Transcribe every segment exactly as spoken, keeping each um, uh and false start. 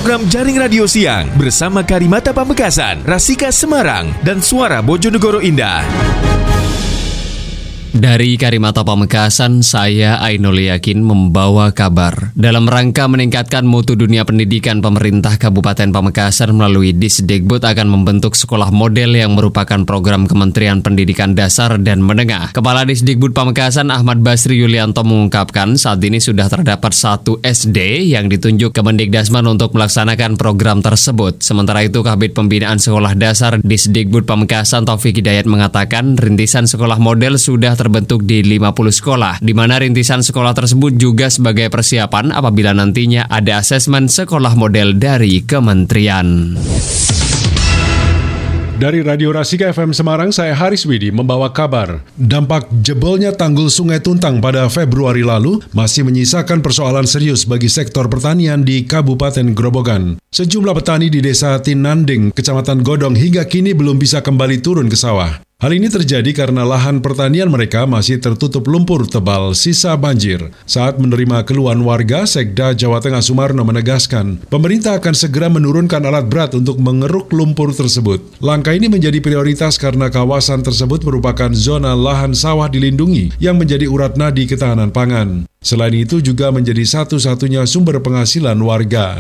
program Jaring Radio Siang bersama Karimata Pamekasan, Rasika Semarang, dan Suara Bojonegoro Indah. Dari Karimata Pamekasan, saya Ainul Yakin membawa kabar. Dalam rangka meningkatkan mutu dunia pendidikan, pemerintah Kabupaten Pamekasan melalui Disdikbud akan membentuk sekolah model yang merupakan program Kementerian Pendidikan Dasar dan Menengah. Kepala Disdikbud Pamekasan Ahmad Basri Yulianto mengungkapkan saat ini sudah terdapat satu S D yang ditunjuk Kemendikdasman untuk melaksanakan program tersebut. Sementara itu, Kabid Pembinaan Sekolah Dasar Disdikbud Pamekasan Taufik Hidayat mengatakan rintisan sekolah model sudah terbentuk terbentuk di lima puluh sekolah, di mana rintisan sekolah tersebut juga sebagai persiapan apabila nantinya ada asesmen sekolah model dari kementerian. Dari Radio Rasika F M Semarang, saya Haris Widi membawa kabar. Dampak jebolnya tanggul Sungai Tuntang pada Februari lalu masih menyisakan persoalan serius bagi sektor pertanian di Kabupaten Grobogan. Sejumlah petani di Desa Tinanding, Kecamatan Godong hingga kini belum bisa kembali turun ke sawah. Hal ini terjadi karena lahan pertanian mereka masih tertutup lumpur tebal sisa banjir. Saat menerima keluhan warga, Sekda Jawa Tengah Sumarno menegaskan, pemerintah akan segera menurunkan alat berat untuk mengeruk lumpur tersebut. Langkah ini menjadi prioritas karena kawasan tersebut merupakan zona lahan sawah dilindungi yang menjadi urat nadi ketahanan pangan. Selain itu juga menjadi satu-satunya sumber penghasilan warga.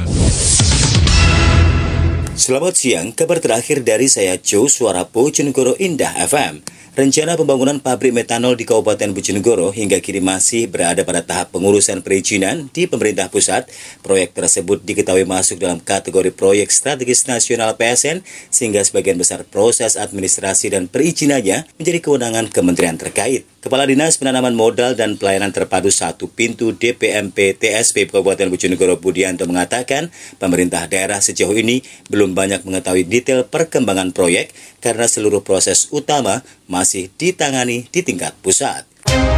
Selamat siang, kabar terakhir dari saya Joe, Suara Bojonegoro Indah F M. Rencana pembangunan pabrik metanol di Kabupaten Bojonegoro hingga kini masih berada pada tahap pengurusan perizinan di pemerintah pusat. Proyek tersebut diketahui masuk dalam kategori proyek strategis nasional P S N, sehingga sebagian besar proses administrasi dan perizinannya menjadi kewenangan kementerian terkait. Kepala Dinas Penanaman Modal dan Pelayanan Terpadu Satu Pintu D P M P T S P Kabupaten Bojonegoro Budianto mengatakan, pemerintah daerah sejauh ini belum banyak mengetahui detail perkembangan proyek karena seluruh proses utama masih ditangani di tingkat pusat.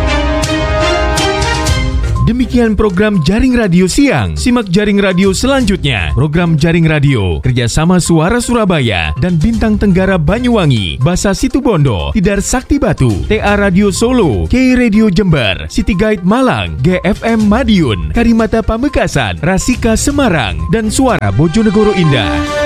Demikian program Jaring Radio Siang. Simak Jaring Radio selanjutnya. Program Jaring Radio kerjasama Suara Surabaya dan Bintang Tenggara Banyuwangi, Basa Situbondo, Tidar Sakti Batu, T A Radio Solo, K Radio Jember, City Guide Malang, G F M Madiun, Karimata Pamekasan, Rasika Semarang, dan Suara Bojonegoro Indah.